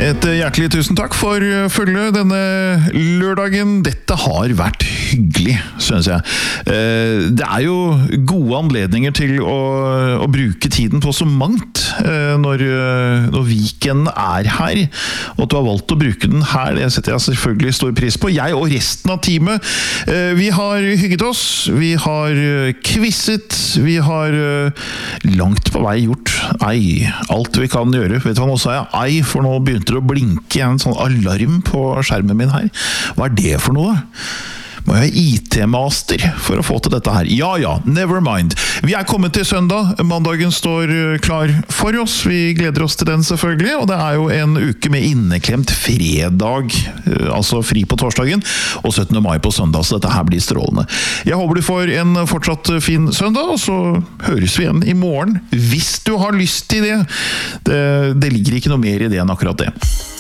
Et hjertelig tusen takk for følget denne lørdagen. Dette har vært hyggelig, synes jeg. Det er jo gode anledninger til å bruke tiden på så mangt når weekenden er her, og at du har valgt å bruke den her. Det setter jeg selvfølgelig stor pris på. Jeg og resten av teamet, vi har hygget oss, vi har quizzet, vi har langt på vei gjort alt vi kan gjøre. Vet du hva, nå sa jeg for nå begynte det å blinke en sånn alarm på skjermen min her. Hva er det for noe da? Må jeg ha IT-master for å få til dette her? Ja, never mind. Vi er kommet til søndag. Mandagen står klar for oss. Vi gleder oss til den selvfølgelig, og det er jo en uke med inneklemt fredag, altså fri på torsdagen, og 17. mai på søndag, så dette her blir strålende. Jeg håper du får en fortsatt fin søndag, og så høres vi igjen i morgen, hvis du har lyst til det. Det ligger ikke noe mer i det enn akkurat det.